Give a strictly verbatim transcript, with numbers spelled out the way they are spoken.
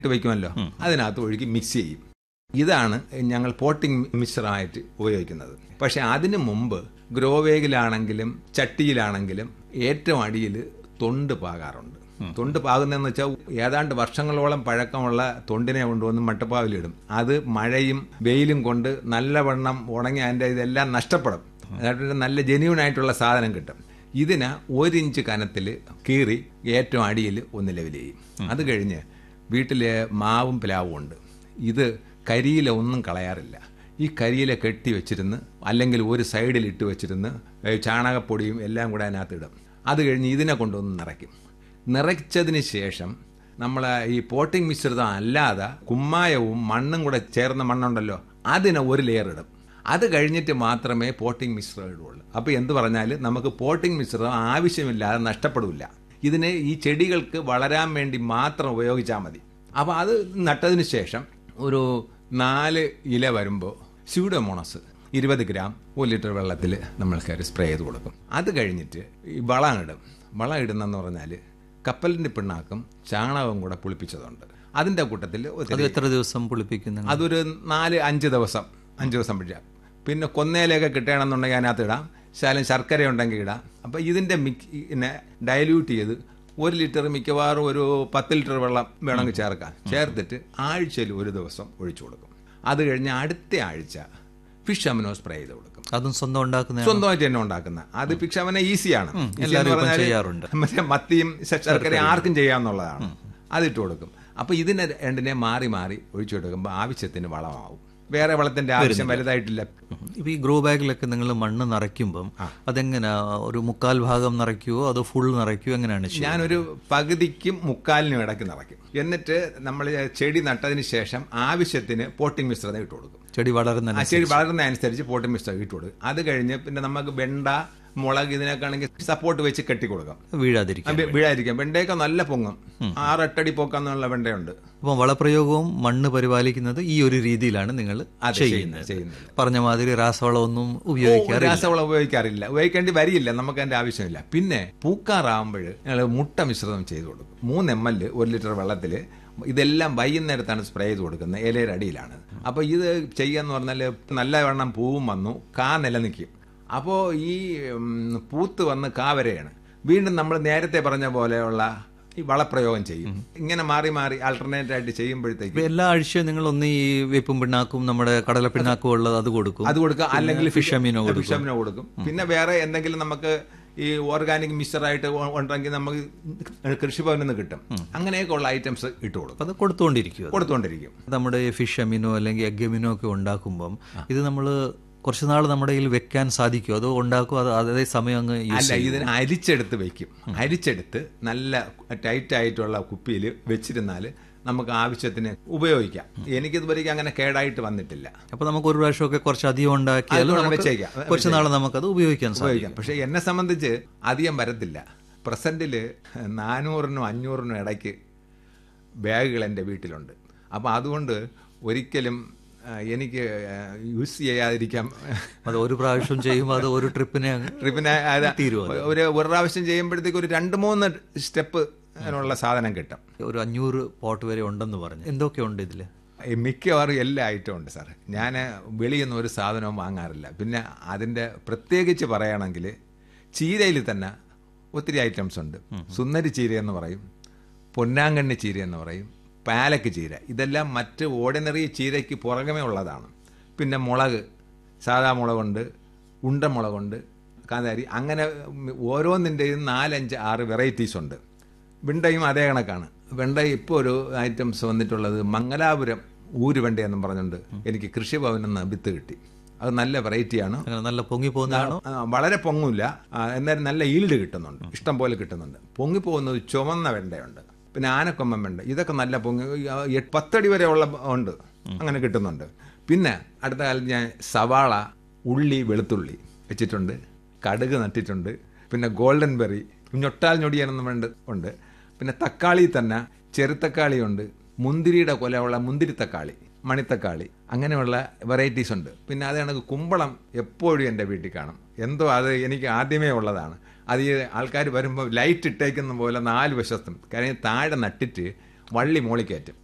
ഇട്ട് വയ്ക്കുമല്ലോ, അതിനകത്ത് ഒഴുകി മിക്സ് ചെയ്യും. ഇതാണ് ഞങ്ങൾ പോട്ടിംഗ് മിശ്രമായിട്ട് ഉപയോഗിക്കുന്നത്. പക്ഷെ അതിനു മുമ്പ് ഗ്രോവേഗിലാണെങ്കിലും ചട്ടിയിലാണെങ്കിലും ഏറ്റവും അടിയിൽ തൊണ്ട് പാകാറുണ്ട്. തൊണ്ട് പാകുന്നതെന്ന് വെച്ചാൽ ഏതാണ്ട് വർഷങ്ങളോളം പഴക്കമുള്ള തൊണ്ടിനെ കൊണ്ടുവന്ന് മട്ടപ്പാവിലിടും. അത് മഴയും വെയിലും കൊണ്ട് നല്ലവണ്ണം ഉണങ്ങി അതിൻ്റെ ഇതെല്ലാം നഷ്ടപ്പെടും. അതായത് നല്ല ജെന്യൂനായിട്ടുള്ള സാധനം കിട്ടും. ഇതിന് ഒരിഞ്ച് കനത്തിൽ കീറി ഏറ്റവും അടിയിൽ ഒന്ന് ലെവൽ ചെയ്യും. അത് കഴിഞ്ഞ് വീട്ടിൽ മാവും പ്ലാവും ഉണ്ട്. ഇത് കരിയില ഒന്നും കളയാറില്ല. ഈ കരിയില കെട്ടി വെച്ചിരുന്ന് അല്ലെങ്കിൽ ഒരു സൈഡിൽ ഇട്ട് വെച്ചിരുന്ന് ചാണകപ്പൊടിയും എല്ലാം കൂടെ അതിനകത്ത് ഇടും. അത് കഴിഞ്ഞ് ഇതിനെ കൊണ്ടുവന്ന് നിറയ്ക്കും. നിറച്ചതിന് ശേഷം നമ്മൾ ഈ പോട്ടിംഗ് മിശ്രിതം അല്ലാതെ കുമ്മായവും മണ്ണും കൂടെ ചേർന്ന മണ്ണുണ്ടല്ലോ, അതിനെ ഒരു ലെയർ ഇടും. അത് കഴിഞ്ഞിട്ട് മാത്രമേ പോട്ടിംഗ് മിശ്രിതം ഇടുള്ളൂ. അപ്പോൾ എന്ത് പറഞ്ഞാൽ നമുക്ക് പോട്ടിംഗ് മിശ്രിതം ആവശ്യമില്ലാതെ നഷ്ടപ്പെടില്ല. ഇതിനെ ഈ ചെടികൾക്ക് വളരാൻ വേണ്ടി മാത്രം ഉപയോഗിച്ചാൽ മതി. അപ്പോൾ അത് നട്ടതിന് ശേഷം ഒരു നാല് ഇല വരുമ്പോൾ സ്യൂഡോമോണസ് ഇരുപത് ഗ്രാം ഒരു ലിറ്റർ വെള്ളത്തിൽ നമ്മൾ കയറി സ്പ്രേ ചെയ്ത് കൊടുക്കും. അത് കഴിഞ്ഞിട്ട് ഈ വളം ഇടും. വളം ഇടുന്നെന്ന് പറഞ്ഞാൽ കപ്പലിൻ്റെ പിണ്ണാക്കും ചാണകവും കൂടെ പുളിപ്പിച്ചതുണ്ട്. അതിൻ്റെ കൂട്ടത്തിൽ എത്ര ദിവസം പുളിപ്പിക്കുന്നു? അതൊരു നാല് അഞ്ച് ദിവസം അഞ്ച് ദിവസം പിടിച്ചാൽ. പിന്നെ കൊന്നയിലൊക്കെ കിട്ടണമെന്നുണ്ടെങ്കിൽ അതിനകത്ത് ഇടാം. ശാലം ശർക്കര ഉണ്ടെങ്കിൽ ഇടാം. അപ്പോൾ ഇതിൻ്റെ മിക്സിനെ ഡയല്യൂട്ട് ചെയ്ത് ഒരു ലിറ്റർ മിക്കവാറും ഒരു പത്ത് ലിറ്റർ വെള്ളം വേണമെങ്കിൽ ചേർക്കാം. ചേർത്തിട്ട് ആഴ്ചയിൽ ഒരു ദിവസം ഒഴിച്ചു കൊടുക്കും. അത് കഴിഞ്ഞ് അടുത്ത ആഴ്ച ഫിഷ് അമിനോ സ്പ്രേ ചെയ്ത് കൊടുക്കും. അതും സ്വന്തം ഉണ്ടാക്കുന്ന സ്വന്തമായിട്ട് തന്നെ ഉണ്ടാക്കുന്ന അത് ഫിഷ് അമിനോ ഈസിയാണ്. ചെയ്യാറുണ്ട്. മറ്റേ മത്തിയും ശർക്കര ആർക്കും ചെയ്യാവുന്നതാണ്. അതിട്ട് കൊടുക്കും. അപ്പോൾ ഇതിനെ രണ്ടിനെ മാറി മാറി ഒഴിച്ചു കൊടുക്കുമ്പോൾ ആവശ്യത്തിന് വളമാവും. വേറെ വളത്തിന്റെ ആവശ്യം വലുതായിട്ടില്ല. ഇപ്പൊ ഈ ഗ്രോ ബാഗിലൊക്കെ നിങ്ങൾ മണ്ണ് നിറയ്ക്കുമ്പം അതെങ്ങനെയാ? ഒരു മുക്കാൽ ഭാഗം നിറയ്ക്കുവോ അതോ ഫുൾ നിറയ്ക്കുവോ? എങ്ങനെയാണ്? ഞാനൊരു പകുതിക്കും മുക്കാലിനും ഇടയ്ക്ക് നിറയ്ക്കും. എന്നിട്ട് നമ്മൾ ചെടി നട്ടതിന് ശേഷം ആവശ്യത്തിന് പോട്ടിംഗ് മിശ്രിതം ഇട്ട് കൊടുക്കും. ചെടി വളരുന്ന ചെടി വളരുന്നതനുസരിച്ച് പോട്ടിംഗ് മിശ്രിതം ഇട്ട് കൊടുക്കും. അത് കഴിഞ്ഞ് പിന്നെ നമുക്ക് വെണ്ട, മുളക് ഇതിനൊക്കെ ആണെങ്കിൽ സപ്പോർട്ട് വെച്ച് കെട്ടിക്കൊടുക്കാം, വീഴാതിരിക്കാം. വീഴാതിരിക്കാം. വെണ്ടയൊക്കെ നല്ല പൊങ്ങും. ആറെട്ടടി പൊക്കാന്നുള്ള വെണ്ടയുണ്ട്. അപ്പം വളപ്രയോഗവും മണ്ണ് പരിപാലിക്കുന്നത് ഈ ഒരു രീതിയിലാണ് നിങ്ങൾ ചെയ്യുന്നത്. പറഞ്ഞ മാതിരി രാസവളമൊന്നും ഉപയോഗിക്കാറില്ല. രാസവളം ഉപയോഗിക്കാറില്ല, ഉപയോഗിക്കേണ്ടി വരില്ല, നമുക്ക് അതിന്റെ ആവശ്യമില്ല. പിന്നെ പൂക്കാറാകുമ്പോൾ ഞങ്ങൾ മുട്ട മിശ്രിതം ചെയ്ത് കൊടുക്കും. മൂന്ന് എം എൽ ഒരു ലിറ്റർ വെള്ളത്തിൽ. ഇതെല്ലാം വൈകുന്നേരത്താണ് സ്പ്രേ ചെയ്ത് കൊടുക്കുന്നത്, ഇലയുടെ അടിയിലാണ്. അപ്പോൾ ഇത് ചെയ്യാന്ന് പറഞ്ഞാൽ നല്ലവണ്ണം പൂവും വന്നു, കാ നിലനിൽക്കും. അപ്പോൾ ഈ പൂത്ത് വന്ന് കാ വരെയാണ്. വീണ്ടും നമ്മൾ നേരത്തെ പറഞ്ഞ പോലെയുള്ള ഈ വളപ്രയോഗം ചെയ്യും. ഇങ്ങനെ മാറി മാറി ആൾട്ടർനേറ്റ് ആയിട്ട് ചെയ്യുമ്പോഴത്തേക്ക് എല്ലാ ആഴ്ചയും നിങ്ങൾ ഒന്ന് ഈ വേപ്പും പിണ്ണാക്കും നമ്മുടെ കടല പിണ്ണാക്കും ഉള്ളത് അത് കൊടുക്കും അത് കൊടുക്കുക അല്ലെങ്കിൽ ഫിഷ് അമീനോ ഫിഷ് അമീനോ കൊടുക്കും. പിന്നെ വേറെ എന്തെങ്കിലും നമുക്ക് ഈ ഓർഗാനിക് മിക്സറായിട്ട് ഉണ്ടെങ്കിൽ നമുക്ക് കൃഷിഭവനിൽ നിന്ന് കിട്ടും. അങ്ങനെയൊക്കെ ഉള്ള ഐറ്റംസ് ഇട്ട് കൊടുക്കും. അത് കൊടുത്തുകൊണ്ടിരിക്കും കൊടുത്തുകൊണ്ടിരിക്കും നമ്മുടെ ഫിഷ് അമീനോ അല്ലെങ്കിൽ എഗ് അമീനോ ഒക്കെ ഉണ്ടാക്കുമ്പം ഇത് നമ്മൾ കുറച്ച് നാൾ നമ്മുടെ കയ്യിൽ വെക്കാൻ സാധിക്കും? അതോ ഉണ്ടാക്കും അത് അതേ സമയം അങ്ങ് അല്ല, ഇതിന് അരിച്ചെടുത്ത് വെക്കും. അരിച്ചെടുത്ത് നല്ല ടൈറ്റ് ആയിട്ടുള്ള കുപ്പിയിൽ വെച്ചിരുന്നാൽ നമുക്ക് ആവശ്യത്തിന് ഉപയോഗിക്കാം. എനിക്കിതുവരെയ്ക്ക് അങ്ങനെ കേടായിട്ട് വന്നിട്ടില്ല. അപ്പൊ നമുക്ക് ഒരു പ്രാവശ്യമൊക്കെ കുറച്ച് അധികം ഉണ്ടാക്കിയാലും വെച്ചേക്കാം, കുറച്ച് നാൾ നമുക്കത് ഉപയോഗിക്കാൻ സാധിക്കും. പക്ഷെ എന്നെ സംബന്ധിച്ച് അധികം വരത്തില്ല. പ്രസന്റില് നാനൂറിനും അഞ്ഞൂറിനും ഇടയ്ക്ക് ബാഗുകൾ എൻ്റെ വീട്ടിലുണ്ട്. അപ്പോൾ അതുകൊണ്ട് ഒരിക്കലും എനിക്ക് യൂസ് ചെയ്യാതിരിക്കാം. അത് ഒരു പ്രാവശ്യം ചെയ്യുമ്പോൾ അത് ഒരു ട്രിപ്പിനെ ട്രിപ്പിനെ ഒരു ഒരു പ്രാവശ്യം ചെയ്യുമ്പോഴത്തേക്ക് ഒരു രണ്ട് മൂന്ന് സ്റ്റെപ്പ് അതിനുള്ള സാധനം കിട്ടും. ഒരു അഞ്ഞൂറ് പോട്ട് വരെ ഉണ്ടെന്ന് പറഞ്ഞു. എന്തൊക്കെയുണ്ട് ഇതിൽ? മിക്കവാറും എല്ലാ ഐറ്റവും ഉണ്ട് സാർ. ഞാൻ വെളിയിൽ നിന്ന് ഒരു സാധനവും വാങ്ങാറില്ല. പിന്നെ അതിൻ്റെ പ്രത്യേകിച്ച് പറയുകയാണെങ്കിൽ ചീരയിൽ തന്നെ ഒത്തിരി ഐറ്റംസ് ഉണ്ട്. സുന്ദരി ചീര എന്ന് പറയും, പൊന്നാങ്കണ്ണി ചീര എന്ന് പറയും, പാലക്ക് ചീര. ഇതെല്ലാം മറ്റ് ഓർഡിനറി ചീരയ്ക്ക് പുറകമേ ഉള്ളതാണ്. പിന്നെ മുളക്, സാധാ മുളകുണ്ട്, ഉണ്ടമുളകുണ്ട്, കാന്താരി, അങ്ങനെ ഓരോന്നിൻ്റെയും നാലഞ്ച് ആറ് വെറൈറ്റീസ് ഉണ്ട്. വെണ്ടയും അതേ കണക്കാണ്. വെണ്ട ഇപ്പോൾ ഒരു ഐറ്റംസ് വന്നിട്ടുള്ളത് മംഗലാപുരം ഊരുവെണ്ട എന്നും പറഞ്ഞുകൊണ്ട് എനിക്ക് കൃഷിഭവനിൽ നിന്ന് വിത്ത് കിട്ടി. അത് നല്ല വെറൈറ്റിയാണ്. നല്ല പൊങ്ങി പോകുന്നതാണോ? വളരെ പൊങ്ങില്ല, എന്നാലും നല്ല ഈൽഡ് കിട്ടുന്നുണ്ട്, ഇഷ്ടം പോലെ കിട്ടുന്നുണ്ട്. പൊങ്ങിപ്പോകുന്നത് ചുവന്ന വെണ്ടയുണ്ട്, പിന്നെ ആനക്കൊമ്പൻ വെണ്ട. ഇതൊക്കെ നല്ല പൊങ്ങി പത്തടി വരെ ഉള്ള ഉണ്ട്, അങ്ങനെ കിട്ടുന്നുണ്ട്. പിന്നെ അടുത്ത കാലത്ത് ഞാൻ സവാള, ഉള്ളി, വെളുത്തുള്ളി വെച്ചിട്ടുണ്ട്, കടുക് നട്ടിട്ടുണ്ട്, പിന്നെ ഗോൾഡൻ ബെറി, ഞൊട്ടാൽ ഞൊടിയാനെന്ന് വേണ്ട ഉണ്ട്. പിന്നെ തക്കാളി തന്നെ ചെറുത്തക്കാളി ഉണ്ട്, മുന്തിരിയുടെ കൊലയുള്ള മുന്തിരി തക്കാളി, മണിത്തക്കാളി, അങ്ങനെയുള്ള വെറൈറ്റീസ് ഉണ്ട്. പിന്നെ അത് കണക്ക് കുമ്പളം എപ്പോഴും എൻ്റെ വീട്ടിൽ കാണും. എന്തോ അത് എനിക്ക് ആദ്യമേ ഉള്ളതാണ്. അത് ഈ ആൾക്കാർ വരുമ്പോൾ ലൈറ്റ് ഇട്ടേക്കുന്ന പോലെ നാല് വശത്തും, കാര്യം താഴെ നട്ടിട്ട് വള്ളി മോളിക്കയറ്റും.